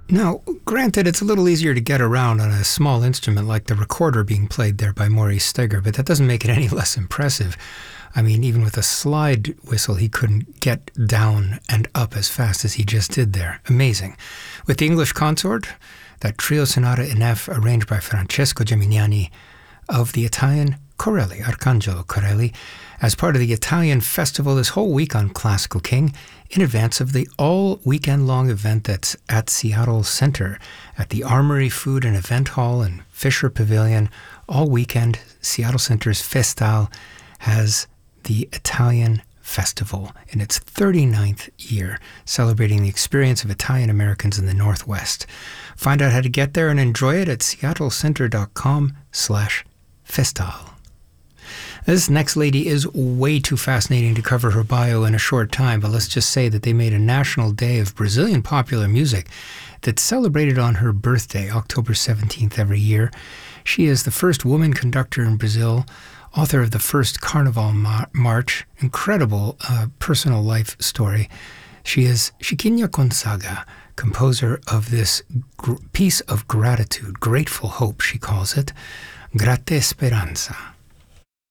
Now, granted, it's a little easier to get around on a small instrument like the recorder being played there by Maurice Steger, but that doesn't make it any less impressive. I mean, even with a slide whistle, he couldn't get down and up as fast as he just did there. Amazing. With the English consort, that trio sonata in F arranged by Francesco Gemignani of the Italian Corelli, Arcangelo Corelli, as part of the Italian festival this whole week on Classical King, in advance of the all-weekend-long event that's at Seattle Center at the Armory Food and Event Hall and Fisher Pavilion. All weekend, Seattle Center's Festal has the Italian Festival in its 39th year, celebrating the experience of Italian Americans in the Northwest. Find out how to get there and enjoy it at seattlecenter.com/festal. This next lady is way too fascinating to cover her bio in a short time, but let's just say that they made a national day of Brazilian popular music that's celebrated on her birthday, October 17th every year. She is the first woman conductor in Brazil, author of the first Carnival March, incredible personal life story. She is Chiquinha Gonzaga, composer of this piece of gratitude, grateful hope, she calls it, Grate Speranza.